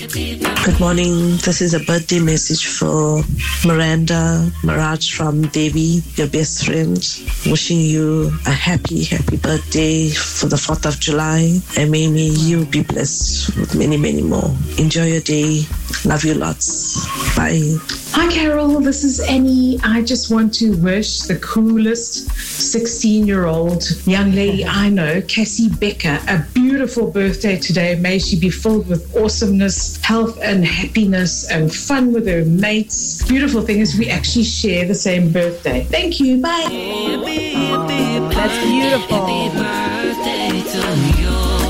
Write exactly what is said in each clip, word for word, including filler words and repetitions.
Good morning. This is a birthday message for Miranda Maraj from Devi, your best friend. Wishing you a happy, happy birthday for the fourth of July. And may, may you be blessed with many, many more. Enjoy your day. Love you lots. Bye. Hi, Carol. This is Annie. I just want to wish the coolest sixteen-year-old young lady I know, Cassie Becker, a beautiful birthday today. May she be filled with awesomeness, health and happiness and fun with her mates. Beautiful thing is we actually share the same birthday. Thank you. Bye. Oh, that's beautiful.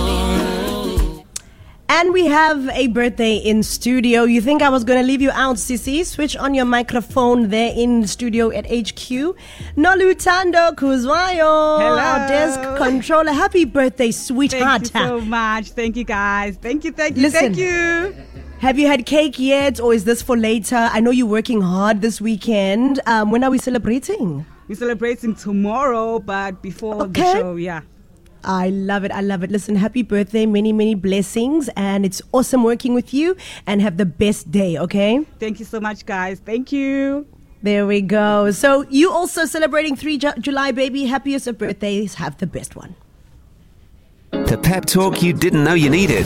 And we have a birthday in studio. You think I was going to leave you out, Sisi? Switch on your microphone there in the studio at H Q. Noluthando Kuzwayo, Hello. Our desk controller. Happy birthday, sweetheart. Thank you so much. Thank you, guys. Thank you, thank you, Listen, thank you. Have you had cake yet, or is this for later? I know you're working hard this weekend. Um, when are we celebrating? We're celebrating tomorrow, but before Okay. the show, yeah. I love it. I love it. Listen, happy birthday. Many, many blessings. And it's awesome working with you. And have the best day, okay? Thank you so much, guys. Thank you. There we go. So you also celebrating three July, baby. Happiest of birthdays. Have the best one. The pep talk you didn't know you needed.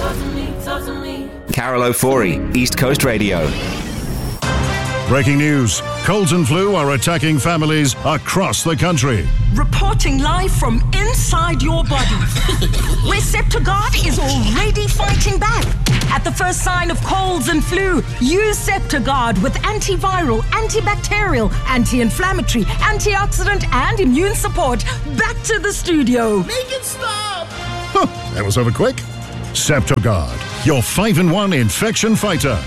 Carol Ofori, East Coast Radio. Breaking news. Colds and flu are attacking families across the country. Reporting live from inside your body, where Septogard is already fighting back. At the first sign of colds and flu, use Septogard with antiviral, antibacterial, anti-inflammatory, antioxidant, and immune support. Back to the studio. Make it stop! Huh, that was over quick. Septogard, your five in one infection fighter.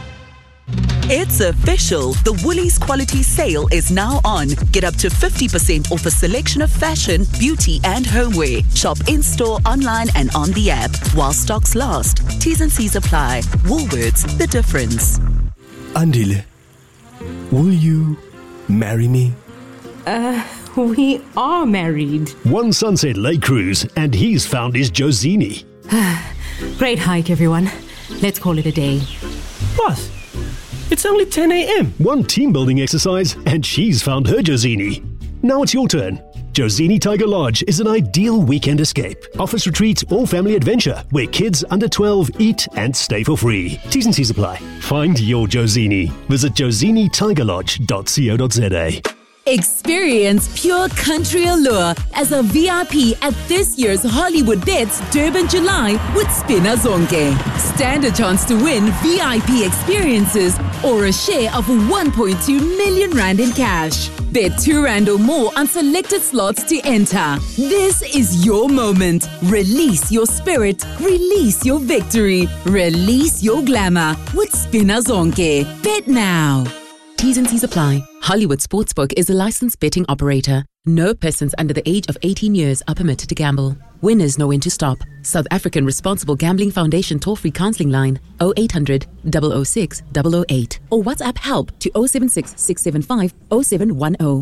It's official. The Woolies Quality Sale is now on. Get up to fifty percent off a selection of fashion, beauty and homeware. Shop in-store, online and on the app. While stocks last. T's and C's apply. Woolworths, the difference. Andile, will you marry me? Uh, we are married. One Sunset Lake Cruise and he's found his Josini. Great hike, everyone. Let's call it a day. What? It's only ten a.m. One team building exercise and she's found her Josini. Now it's your turn. Josini Tiger Lodge is an ideal weekend escape. Office retreat or family adventure where kids under twelve eat and stay for free. T's and C's apply. Find your Josini. Visit josini tiger lodge dot co dot za. Experience pure country allure as a V I P at this year's Hollywood Bets Durban July with Spina Zonke. Stand a chance to win V I P experiences or a share of one point two million rand in cash. Bet two rand or more on selected slots to enter. This is your moment. Release your spirit. Release your victory. Release your glamour with Spina Zonke. Bet now. T's and C's apply. Hollywood Sportsbook is a licensed betting operator. No persons under the age of eighteen years are permitted to gamble. Winners know when to stop. South African Responsible Gambling Foundation toll-free counseling line oh eight hundred, double oh six, double oh eight or WhatsApp help to oh seven six, six seven five, oh seven one oh.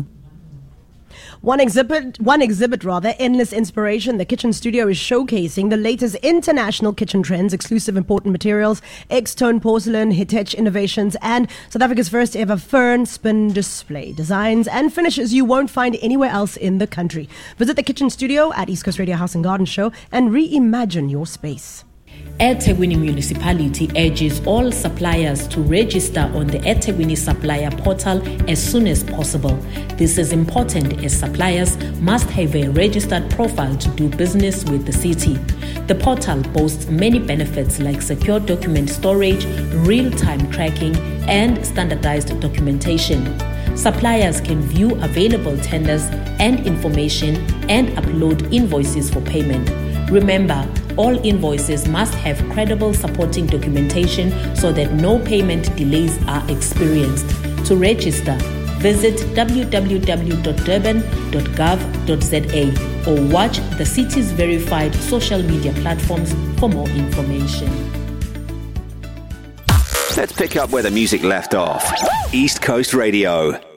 One exhibit, one exhibit rather, Endless Inspiration. The Kitchen Studio is showcasing the latest international kitchen trends, exclusive important materials, X-Tone porcelain, Hitesh innovations, and South Africa's first ever fern spin display. Designs and finishes you won't find anywhere else in the country. Visit the Kitchen Studio at East Coast Radio House and Garden Show and reimagine your space. eThekwini Municipality urges all suppliers to register on the eThekwini Supplier Portal as soon as possible. This is important as suppliers must have a registered profile to do business with the city. The portal boasts many benefits like secure document storage, real-time tracking, and standardized documentation. Suppliers can view available tenders and information and upload invoices for payment. Remember, all invoices must have credible supporting documentation so that no payment delays are experienced. To register, visit w w w dot durban dot gov dot za or watch the city's verified social media platforms for more information. Let's pick up where the music left off. East Coast Radio.